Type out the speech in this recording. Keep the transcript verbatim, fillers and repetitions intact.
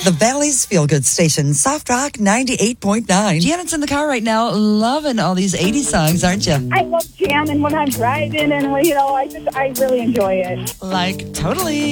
The Valley's Feel Good Station, Soft Rock ninety-eight point nine. Janet's in the car right now, loving all these eighties songs, aren't you? I love jamming when I'm driving, and you know, I just I really enjoy it. Like, totally.